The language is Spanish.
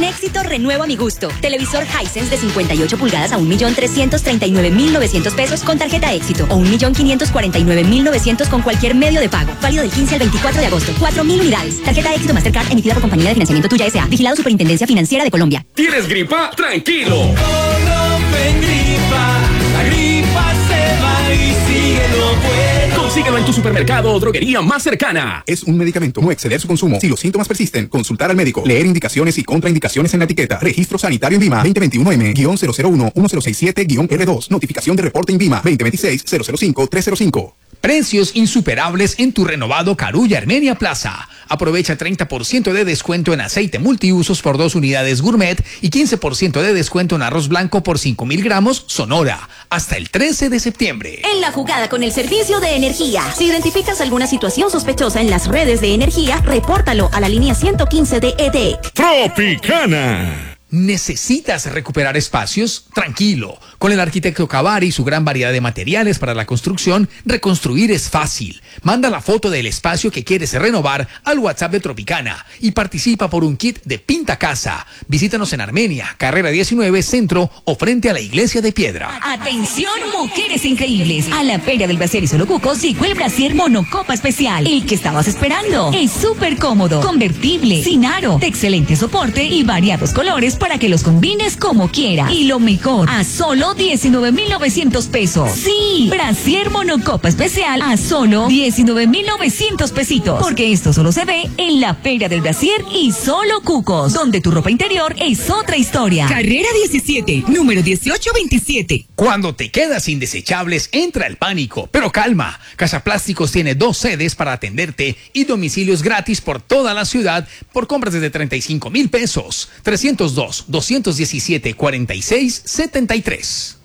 Éxito renuevo a mi gusto. Televisor Hisense de 58 pulgadas a 1.339.900 pesos con tarjeta Éxito o 1.549.900 con cualquier medio de pago. Válido del 15 al 24 de agosto. 4.000 unidades. Tarjeta Éxito Mastercard emitida por Compañía de Financiamiento Tuya S.A. Vigilado Superintendencia Financiera de Colombia. ¿Tienes gripa? Tranquilo. La gripa se va y síguelo bueno. Consíguelo en tu supermercado o droguería más cercana. Es un medicamento. No exceder su consumo. Si los síntomas persisten, consultar al médico. Leer indicaciones y contraindicaciones en la etiqueta. Registro Sanitario INVIMA 2021M-001-1067-R2. Notificación de reporte INVIMA 2026-005-305. Precios insuperables en tu renovado Carulla Armenia Plaza. Aprovecha 30% de descuento en aceite multiusos por 2 unidades gourmet y 15% de descuento en arroz blanco por 5.000 gramos Sonora. Hasta el 13 de septiembre. En la jugada con el servicio de energía. Si identificas alguna situación sospechosa en las redes de energía, repórtalo a la línea 115 de EDEC. Tropicana. ¿Necesitas recuperar espacios? Tranquilo. Con el arquitecto Cavari y su gran variedad de materiales para la construcción, reconstruir es fácil. Manda la foto del espacio que quieres renovar al WhatsApp de Tropicana y participa por un kit de Pinta Casa. Visítanos en Armenia, carrera 19, centro o frente a la Iglesia de Piedra. Atención, mujeres increíbles. A la Feria del Brasier y Solo Cucos llegó el Brasier Monocopa Especial. El que estabas esperando. Es súper cómodo, convertible, sin aro, de excelente soporte y variados colores para que los combines como quieras. Y lo mejor, a solo 19.900 pesos. Sí, Brasier Monocopa Especial a solo 19.900 pesitos. Porque esto solo se ve en la Feria del Brasier y Solo Cucos, donde tu ropa interior es otra historia. Carrera 17, número 1827. Cuando te quedas sin desechables, entra el pánico. Pero calma, Casa Plásticos tiene 2 sedes para atenderte y domicilios gratis por toda la ciudad por compras desde 35.000 pesos. 302-217-4673.